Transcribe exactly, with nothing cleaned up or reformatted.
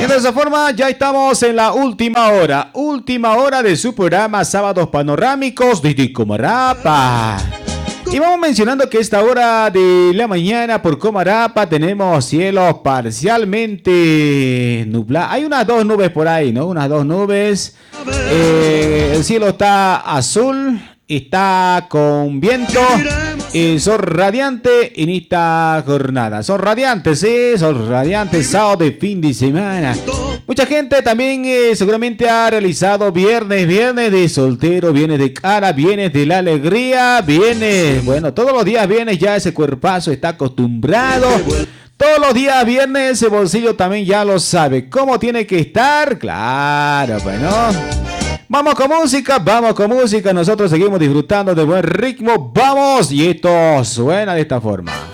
Y de esa forma ya estamos en la última hora, última hora de su programa Sábados Panorámicos desde Comarapa. Y vamos mencionando que esta hora de la mañana por Comarapa tenemos cielos parcialmente nublados. Hay unas dos nubes por ahí, ¿no? Unas dos nubes. Eh, el cielo está azul, está con viento. Y sol radiante en esta jornada. Sol radiante, sí, sol radiante, sábado de fin de semana. Mucha gente también eh, seguramente ha realizado viernes, viernes de soltero, viernes de cara, viernes de la alegría, viernes, bueno, todos los días viernes ya ese cuerpazo está acostumbrado. Todos los días viernes ese bolsillo también ya lo sabe. ¿Cómo tiene que estar? Claro, bueno. Vamos con música, vamos con música. Nosotros seguimos disfrutando de buen ritmo. Vamos. Y esto suena de esta forma.